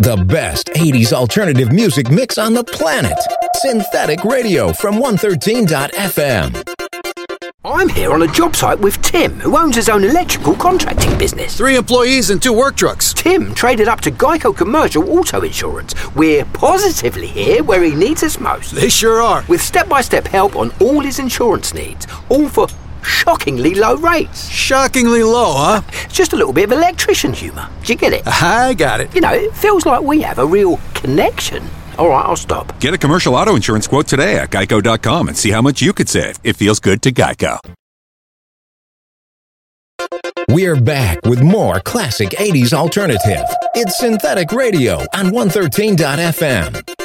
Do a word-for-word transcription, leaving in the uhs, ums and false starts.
The best eighties alternative music mix on the planet. Synthetic Radio from one thirteen dot f m. I'm here on a job site with Tim, who owns his own electrical contracting business. Three employees and two work trucks. Tim traded up to Geico Commercial Auto Insurance. We're positively here where he needs us most. They sure are. With step-by-step help on all his insurance needs, all for shockingly low rates. Shockingly low, huh? It's just a little bit of electrician humour. Do you get it? I got it. You know, it feels like we have a real connection. All right, I'll stop. Get a commercial auto insurance quote today at geico dot com and see how much you could save. It feels good to Geico. We're back with more classic eighties alternative. It's Synthetic Radio on one thirteen dot f m.